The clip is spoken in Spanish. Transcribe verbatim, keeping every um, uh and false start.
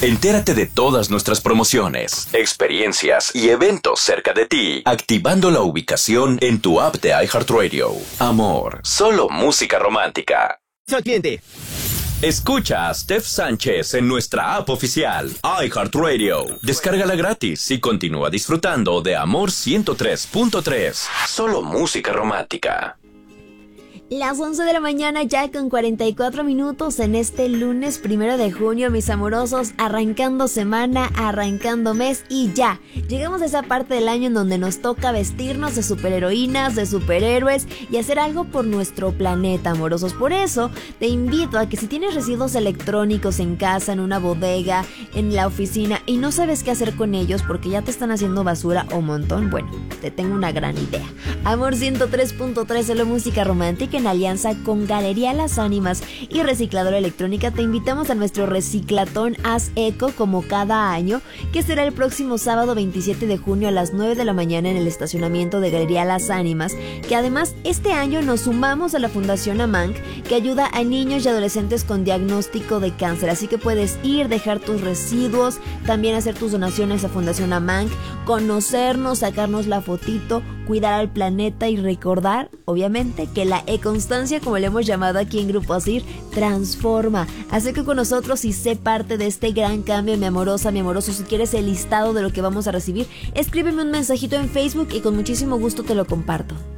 Entérate de todas nuestras promociones, experiencias y eventos cerca de ti, activando la ubicación en tu app de iHeartRadio. Amor, solo música romántica. Soy cliente. Escucha a Steph Sánchez en nuestra app oficial, iHeartRadio. Descárgala gratis y continúa disfrutando de Amor ciento tres punto tres. Solo música romántica. Las once de la mañana ya con cuarenta y cuatro minutos en este lunes primero de junio, mis amorosos, arrancando semana, arrancando mes y ya, llegamos a esa parte del año en donde nos toca vestirnos de superheroínas, de superhéroes y hacer algo por nuestro planeta, amorosos. Por eso te invito a que si tienes residuos electrónicos en casa, en una bodega, en la oficina y no sabes qué hacer con ellos porque ya te están haciendo basura o montón, bueno, te tengo una gran idea. Amor ciento tres punto tres, solo música romántica, en alianza con Galería Las Ánimas y Recicladora Electrónica, te invitamos a nuestro reciclatón Haz Eco como cada año, que será el próximo sábado veintisiete de junio a las nueve de la mañana en el estacionamiento de Galería Las Ánimas, que además este año nos sumamos a la Fundación AMANC, que ayuda a niños y adolescentes con diagnóstico de cáncer, así que puedes ir, dejar tus residuos, también hacer tus donaciones a Fundación AMANC, conocernos, sacarnos la fotito, cuidar al planeta y recordar, obviamente, que la e-constancia, como le hemos llamado aquí en Grupo Asir, transforma. Así que con nosotros y sé parte de este gran cambio, mi amorosa, mi amoroso. Si quieres el listado de lo que vamos a recibir, escríbeme un mensajito en Facebook y con muchísimo gusto te lo comparto.